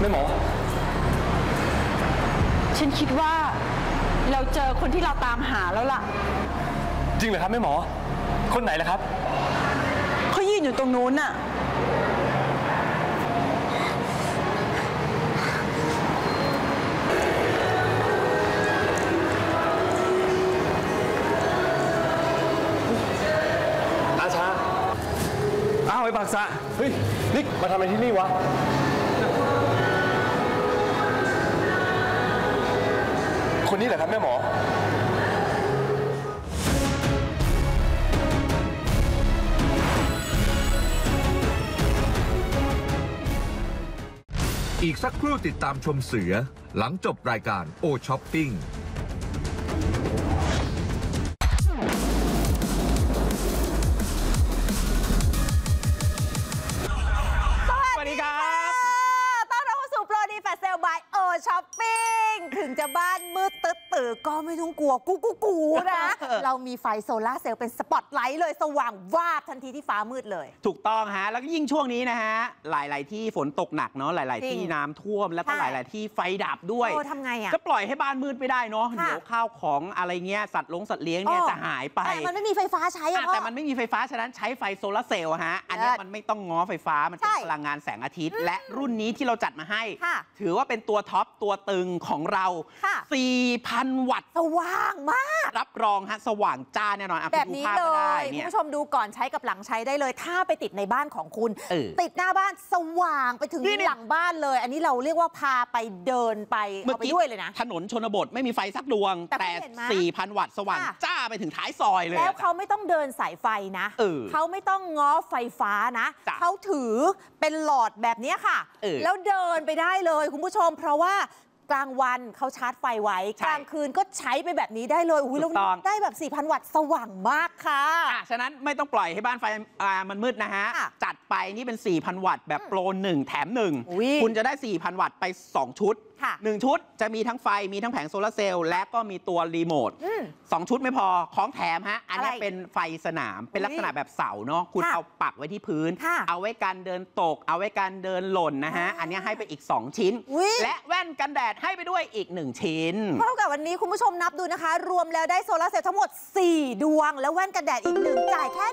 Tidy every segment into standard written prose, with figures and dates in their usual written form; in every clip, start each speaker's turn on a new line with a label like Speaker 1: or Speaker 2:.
Speaker 1: ม่หมอ
Speaker 2: ฉันคิดว่าเราเจอคนที่เราตามหาแล้วล่ะ
Speaker 1: จริงเหรอครับแม่หมอคนไหนล่ะครับ
Speaker 2: เขายืนอยู่ตรงนู้นน่ะ
Speaker 1: อาชาอ้าวไอ้ปากษะเฮ้ยนิกมาทำอะไรที่นี่วะคนนี้เหรอครับแม่หมอ
Speaker 3: อีกสักครู่ติดตามชมเสือหลังจบรายการโอช้อปปิ้ง
Speaker 4: สวัสดีครับต้อนรับเข้าสู่โปรดีแฟชเซลบายโอช้อปปิ้งถึงจะบ้านมืดตื่นก็ไม่ต้องกลัวกูนะ เรามีไฟโซลาร์เซลล์เป็นสปอตไลท์เลยสว่างวาบทันทีที่ฟ้ามืดเลย
Speaker 5: ถูกต้องฮะแล้วก็ยิ่งช่วงนี้นะฮะหลายๆที่ฝนตกหนักเนาะหลายๆที่น้ำท่วมแล้วก็หลายๆที่ไฟดับด้วย
Speaker 4: ทำไงอ่ะ
Speaker 5: จะปล่อยให้บ้านมืดไม่ได้เนาะเดี๋ยวข้าวของอะไรเงี้ยสัตว์เลี้ยงเนี่ยจะหายไป
Speaker 4: แต่มันไม่มีไฟฟ้าใช้
Speaker 5: แต่มันไม่มีไฟฟ้าฉะนั้นใช้ไฟโซลาร์เซลล์ฮะอันนี้มันไม่ต้องง้อไฟฟ้ามันเป็นพลังงานแสงอาทิตย์และรุ่นนี้ที่เราจัดมาให้ถือว่าเป็นตัวท็อปตัวตึงของเรา 4,000 วัตต์
Speaker 4: สว่างมาก
Speaker 5: รับรองฮะสว่างจ้าแน่นอน
Speaker 4: แบบนี้เลยคุณผู้ชมดูก่อนใช้กับหลังใช้ได้เลยถ้าไปติดในบ้านของคุณติดหน้าบ้านสว่างไปถึงหลังบ้านเลยอันนี้เราเรียกว่าพาไปเดินไปเอาไปด้วยเลยนะ
Speaker 5: ถนนชนบทไม่มีไฟสักดวงแต่ 4,000 วัตต์สว่างจ้าไปถึงท้ายซอยเลย
Speaker 4: แล้วเขาไม่ต้องเดินสายไฟนะเขาไม่ต้องง้อไฟฟ้านะเขาถือเป็นหลอดแบบนี้ค่ะแล้วเดินไปได้เลยคุณผู้ชมเพราะว่ากลางวันเขาชาร์จไฟไว้กลางคืนก็ใช้ไปแบบนี้ได้เลยอุ้ยแล้วได้แบบ 4,000 วัตต์สว่างมากค่ะ
Speaker 5: ฉะนั้นไม่ต้องปล่อยให้บ้านไฟมันมืดนะฮะจัดไปนี่เป็น 4,000 วัตต์แบบโปร1แถม1คุณจะได้ 4,000 วัตต์ไป 2 ชุด1ชุดจะมีทั้งไฟมีทั้งแผงโซลาร์เซลล์และก็มีตัวรีโมท2ชุดไม่พอของแถมฮะอันนี้เป็นไฟสนามเป็นลักษณะแบบเสาเนาะคุณเอาปักไว้ที่พื้นเอาไว้การเดินตกเอาไว้การเดินหล่นนะฮะอันนี้ให้ไปอีก2ชิ้นและแว่นกันแดดให้ไปด้วยอีก1ชิ้น
Speaker 4: เท่ากับวันนี้คุณผู้ชมนับดูนะคะรวมแล้วได้โซลาร์เซลล์ทั้งหมด4ดวงแล้วแว่นกันแดดอีก1จ่ายแค่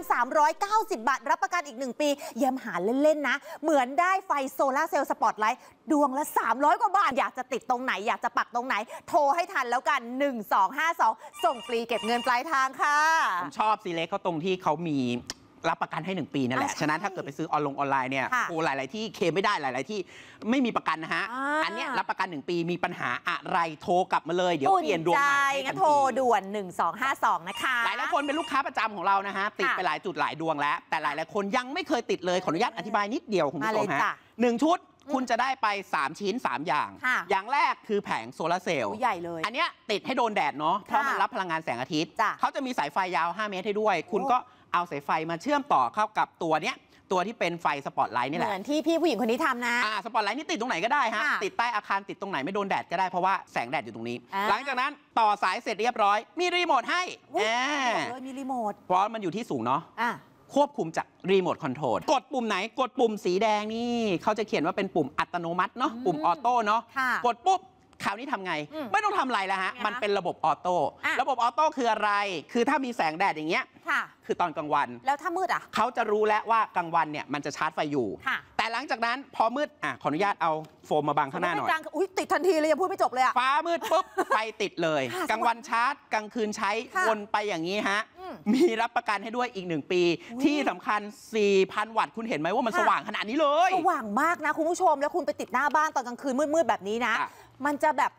Speaker 4: 1,390 บาทรับประกันอีก1ปีย้ำหาเล่นๆนะเหมือนได้ไฟโซลาร์เซลล์สปอตไลท์ดวงละ300 กว่าบาทอยากจะติดตรงไหนอยากจะปักตรงไหนโทรให้ทันแล้วกัน1252ส่งฟรีเก็บเงินปลายทางค่ะ
Speaker 5: ผมชอบซีเล็กเขาตรงที่เขามีรับประกันให้1ปีนั่นแหละฉะนั้นถ้าเกิดไปซื้อออนไลน์เนี่ยโอ้หลายๆที่เคลมไม่ได้หลายๆที่ไม่มีประกันนะฮะอันนี้รับประกัน1ปีมีปัญหาอะไรโทรกลับมาเลยเดี๋ยวเปลี่ยนดวงใหม่
Speaker 4: งั้นโทรด่วน1252นะคะ
Speaker 5: หลายคนเป็นลูกค้าประจำของเรานะฮะติดไปหลายจุดหลายดวงแล้วแต่หลายๆคนยังไม่เคยติดเลยขออนุญาตอธิบายนิดเดียวคุณผู้ชมฮะ1ชุดคุณจะได้ไป3ชิ้น3อย่างอย่างแรกคือแผงโซลาร์เซลล์
Speaker 4: ใหญ่เลย
Speaker 5: อันนี้ติดให้โดนแดดเนาะเพราะมันรับพลังงานแสงอาทิตย์เขาจะมีสายไฟยาว5 เมตรให้ด้วยคุณก็เอาสายไฟมาเชื่อมต่อเข้ากับตัวเนี้ยตัวที่เป็นไฟสปอตไลท์นี่แหละ
Speaker 4: เหมือนที่พี่ผู้หญิงคนนี้ทำนะ
Speaker 5: สปอตไลท์นี่ติดตรงไหนก็ได้ฮะติดใต้อาคารติดตรงไหนไม่โดนแดดก็ได้เพราะว่าแสงแดดอยู่ตรงนี้หลังจากนั้นต่อสายเสร็จเรียบร้อยมีรีโมทให้
Speaker 4: มีรีโมท
Speaker 5: เพราะมันอยู่ที่สูงเนาะควบคุมจากรีโมทคอนโทรลกดปุ่มไหนกดปุ่มสีแดงนี่เขาจะเขียนว่าเป็นปุ่มอัตโนมัติเนาะปุ่มออโต้เนาะกดปุ๊บคราวนี้ทำไงไม่ต้องทำอะไรแล้วฮะมันเป็นระบบออโต้ระบบออโต้คืออะไรคือถ้ามีแสงแดดอย่างเงี้ยคือตอนกลางวัน
Speaker 4: แล้วถ้ามืดอ่ะ
Speaker 5: เขาจะรู้แล้วว่ากลางวันเนี่ยมันจะชาร์จไฟอยู่แต่หลังจากนั้นพอมืดขออนุญาตเอาโฟมมาบังข้างหน้าหน่อย
Speaker 4: ติดทันทีเลยยังพูดไม่จบเลยอ่ะ
Speaker 5: ฟ้ามืดปุ๊บไฟติดเลยกลางวันชาร์จกลางคืนใช้วนไปอย่างนี้ฮะมีรับประกันให้ด้วยอีก1ปีที่สำคัญ 4,000 วัตต์คุณเห็นไหมว่ามันสว่างขนาดนี้เลย
Speaker 4: สว่างมากนะคุณผู้ชมแล้วคุณไปติดหน้าบ้านตอนกลางคืนมืดๆแบบนี้นะมันจะแบบ